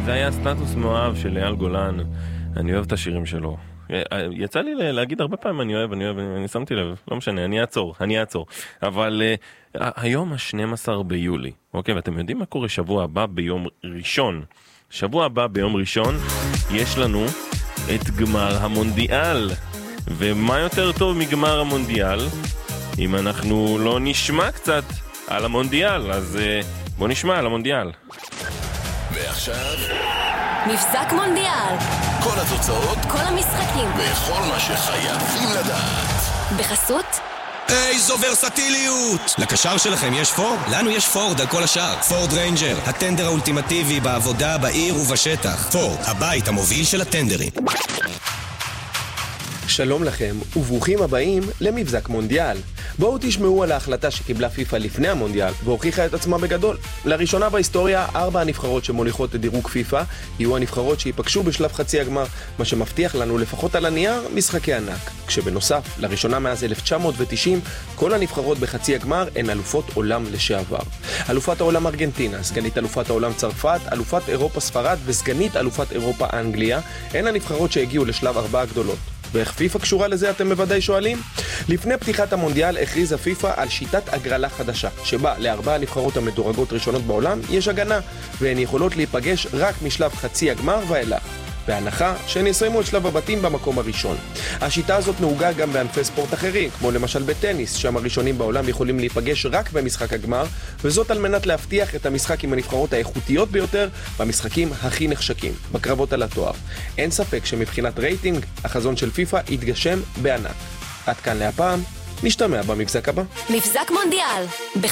זה היה סטטוס מאוהב של אייל גולן. אני אוהב את השירים שלו. יצא לי להגיד הרבה פעמים אני אוהב, אני שמתי לב, לא משנה, אני אעצור. אבל היום ה-12 ביולי, אוקיי, ואתם יודעים מה קורה שבוע הבא ביום ראשון? שבוע הבא ביום ראשון יש לנו את גמר המונדיאל. ומה יותר טוב מגמר המונדיאל? אם אנחנו לא נשמע קצת על המונדיאל, אז בוא נשמע על המונדיאל. ועכשיו מבזק מונדיאל, כל התוצאות, כל המשחקים וכל מה שחייבים לדעת בחסות איזו ורסטיליות! לקשר שלכם יש פורד? לנו יש פורד על כל השאר. פורד ריינג'ר, הטנדר האולטימטיבי בעבודה, בעיר ובשטח. פורד, הבית המוביל של הטנדרים. שלום לכם וברוכים הבאים למבזק מונדיאל. בואו תשמעו על ההחלטה שקיבלה פיפה לפני המונדיאל והוכיחה את עצמה בגדול. לראשונה בהיסטוריה 4 הנבחרות שמוליכות את דירוג פיפה יהיו הנבחרות שיפגשו בשלב חצי הגמר, מה שמבטיח לנו לפחות על הנייר משחקי ענק. כשבנוסף, לראשונה מאז 1990 כל הנבחרות בחצי הגמר הן אלופות עולם לשעבר. אלופת העולם ארגנטינה, סגנית אלופת העולם צרפת, אלופת אירופה ספרד וסגנית אלופת אירופה אנגליה הן הנבחרות שהגיעו לשלב 4 הגדולות. ואיך פיפה קשורה לזה אתם בוודאי שואלים? לפני פתיחת המונדיאל הכריזה פיפה על שיטת הגרלה חדשה, שבה ל4 הנבחרות המדורגות ראשונות בעולם יש הגנה, והן יכולות להיפגש רק משלב חצי הגמר ואילך, בהנחה שהן יסיימו את שלב הבתים במקום הראשון. השיטה הזאת נהוגה גם בענפי ספורט אחרים, כמו למשל בטניס, שם הראשונים בעולם יכולים להיפגש רק במשחק הגמר, וזאת על מנת להבטיח את המשחק עם הנבחרות האיכותיות ביותר במשחקים הכי נחשקים, בקרבות על התואר. אין ספק שמבחינת רייטינג, החזון של פיפה יתגשם בענק. עד כאן להפעם, נשתמע במבזק הבא. מבזק מונדיאל